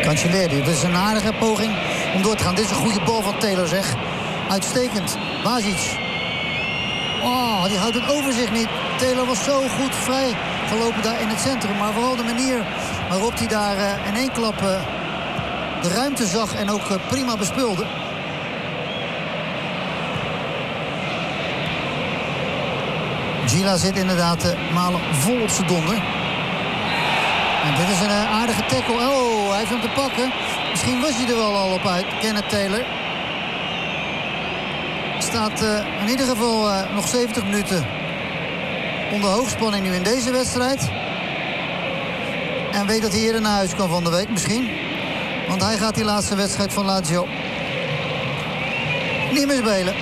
Cancelleri. Dit is een aardige poging om door te gaan. Dit is een goede bal van Taylor, zeg. Uitstekend. Bazic. Oh, die houdt het overzicht niet. Taylor was zo goed vrij gelopen daar in het centrum. Maar vooral de manier waarop hij daar in één klap de ruimte zag en ook prima bespeelde. Gila zit inderdaad Malen vol op zijn donder. En dit is een aardige tackle. Oh, hij heeft hem te pakken. Misschien was hij er wel al op uit, Kenneth Taylor. Staat in ieder geval nog 70 minuten onder hoogspanning nu in deze wedstrijd. En weet dat hij eerder naar huis kan van de week misschien. Want hij gaat die laatste wedstrijd van Lazio niet meer spelen.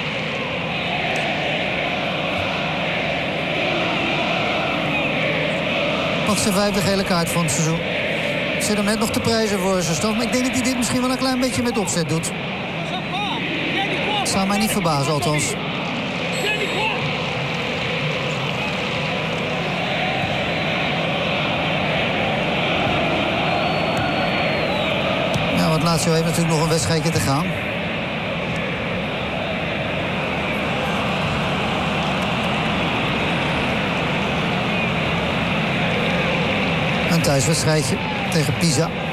Pakt zijn 5e gele kaart van het seizoen. Zit hem net nog te prijzen voor zijn stand. Maar ik denk dat hij dit misschien wel een klein beetje met opzet doet. Zou mij niet verbazen althans. Ja, want Lazio heeft natuurlijk nog een wedstrijdje te gaan. Een thuiswedstrijdje tegen Pisa.